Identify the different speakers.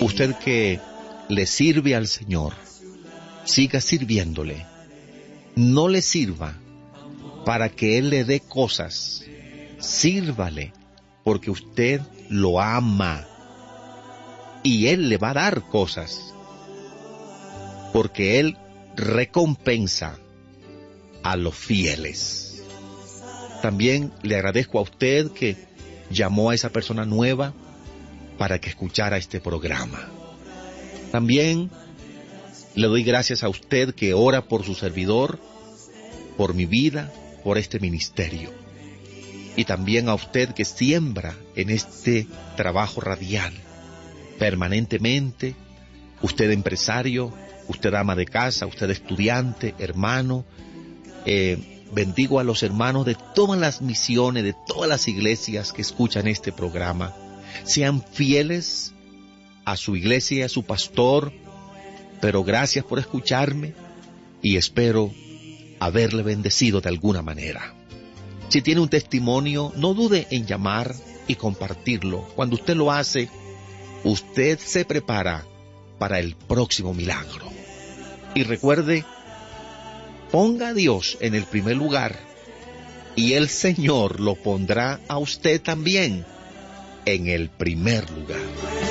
Speaker 1: Usted que le sirve al Señor, siga sirviéndole. No le sirva para que Él le dé cosas. Sírvale porque usted lo ama. Y Él le va a dar cosas. Porque Él recompensa a los fieles. También le agradezco a usted que llamó a esa persona nueva para que escuchara este programa. También le doy gracias a usted que ora por su servidor, por mi vida, por este ministerio. Y también a usted que siembra en este trabajo radial permanentemente. Usted empresario, usted ama de casa, usted estudiante, hermano. Bendigo a los hermanos de todas las misiones, de todas las iglesias que escuchan este programa. Sean fieles a su iglesia y a su pastor, pero gracias por escucharme y espero haberle bendecido de alguna manera. Si tiene un testimonio, no dude en llamar y compartirlo. Cuando usted lo hace, usted se prepara para el próximo milagro. Y recuerde, ponga a Dios en el primer lugar y el Señor lo pondrá a usted también en el primer lugar.